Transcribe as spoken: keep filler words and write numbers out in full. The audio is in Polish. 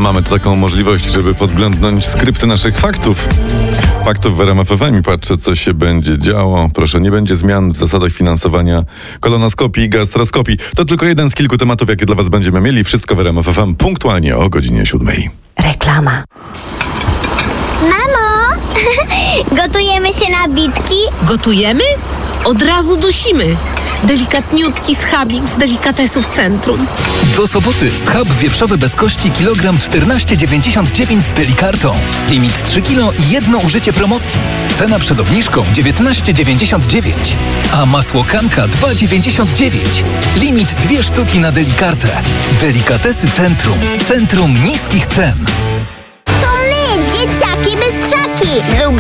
mamy tu taką możliwość, żeby podglądnąć skrypty naszych faktów. Faktów w R M F F M i patrzę, co się będzie działo. Proszę, nie będzie zmian w zasadach finansowania kolonoskopii i gastroskopii. To tylko jeden z kilku tematów, jakie dla Was będziemy mieli. Wszystko w R M F F M punktualnie o godzinie siódmej. Reklama. Mamo! Gotujemy się na bitki? Gotujemy? Od razu dusimy. Delikatniutki schabik z delikatesów Centrum. Do soboty schab wieprzowy bez kości kilogram czternaście dziewięćdziesiąt dziewięć z Delikartą. Limit trzy kilo i jedno użycie promocji. Cena przed obniżką dziewiętnaście dziewięćdziesiąt dziewięć. A masło Kanka dwa dziewięćdziesiąt dziewięć. Limit dwie sztuki na Delikartę. Delikatesy Centrum. Centrum niskich cen. To my, dzieciaki bystrzaki!